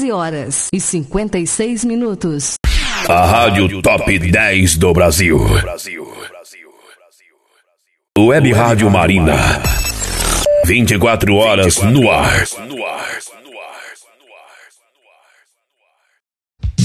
11h56. A Rádio Top 10 do Brasil. Web Rádio Marina. 24 horas no ar.